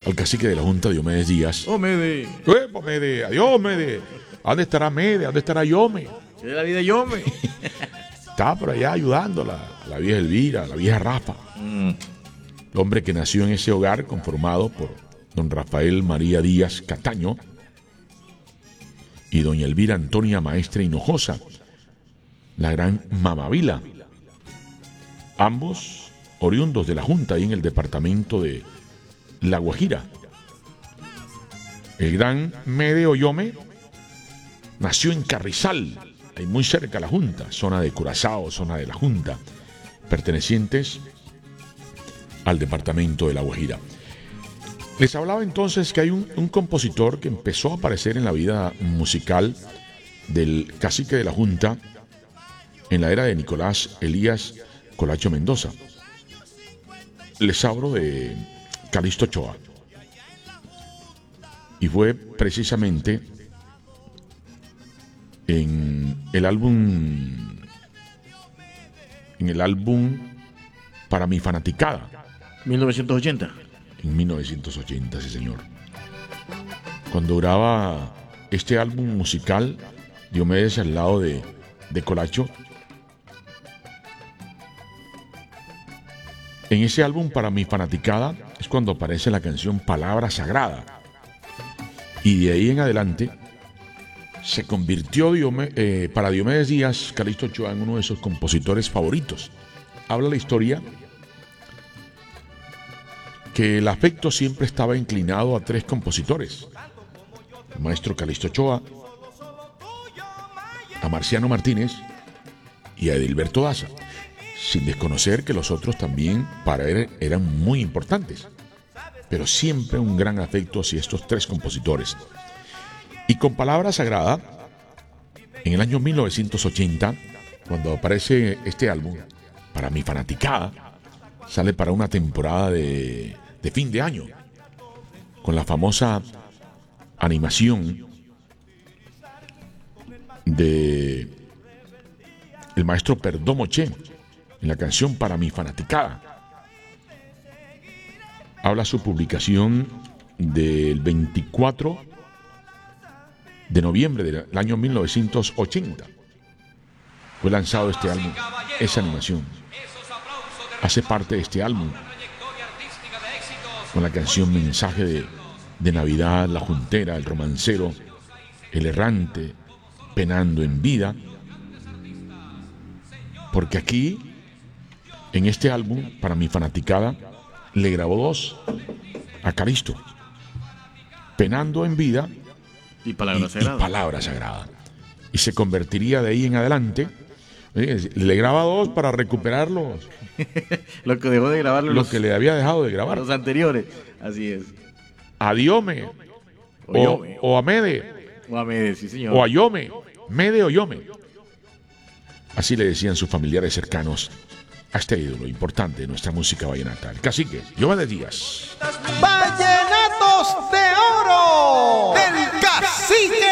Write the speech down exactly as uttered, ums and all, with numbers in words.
al cacique de la Junta, Diomedes Díaz. ¡Oh, Mede! ¡Epa, Mede! ¡Adiós, Mede! ¿A dónde estará Mede? ¿A dónde estará Yome? ¿Qué de la vida Yome? Está por allá ayudándola, la vieja Elvira, la vieja Rafa. Mm. El hombre que nació en ese hogar conformado por don Rafael María Díaz Cataño y doña Elvira Antonia Maestre Hinojosa, la gran Mamavila. Ambos oriundos de la Junta y en el departamento de La Guajira. El gran Mede Oyome nació en Carrizal, ahí muy cerca de la Junta, zona de Curazao, zona de la Junta, pertenecientes al departamento de La Guajira. Les hablaba entonces que hay un, un compositor que empezó a aparecer en la vida musical del cacique de la Junta en la era de Nicolás Elías Colacho Mendoza. Les hablo de Calixto Ochoa. Y fue precisamente en el álbum en el álbum Para mi fanaticada. mil novecientos ochenta. En mil novecientos ochenta, sí señor. Cuando graba este álbum musical, Diomedes al lado de, de Colacho. En ese álbum Para mi fanaticada es cuando aparece la canción Palabra Sagrada. Y de ahí en adelante se convirtió Diome, eh, para Diomedes Díaz, Calixto Ochoa, en uno de sus compositores favoritos. Habla la historia que el afecto siempre estaba inclinado a tres compositores: el maestro Calixto Ochoa, a Marciano Martínez y a Edilberto Daza, sin desconocer que los otros también para él eran muy importantes, pero siempre un gran afecto hacia estos tres compositores. Y con Palabra Sagrada, en el año mil novecientos ochenta, cuando aparece este álbum, Para mi fanaticada, sale para una temporada de, de fin de año, con la famosa animación de el maestro Perdomo Che, en la canción Para mi fanaticada. Habla su publicación del veinticuatro de noviembre del año mil novecientos ochenta. Fue lanzado este álbum, esa animación. Hace parte de este álbum con la canción Mensaje de, de Navidad, La Juntera, El Romancero, El Errante, Penando en Vida. Porque aquí, en este álbum, Para mi fanaticada, le grabó dos a Calixto: Penando en Vida y Palabra y, Sagrada. y Palabra Sagrada. Y se convertiría de ahí en adelante. Eh, le graba dos para recuperar los, lo que dejó de grabar lo los, que le había dejado de grabar. Los anteriores. Así es. A Diome o, o, o a Mede. O a Mede, sí señor. O a Yome. Mede o Yome. Así le decían sus familiares cercanos a este ídolo importante de nuestra música vallenata, el cacique Diomedes Díaz. Vallenatos de Oro del Cacique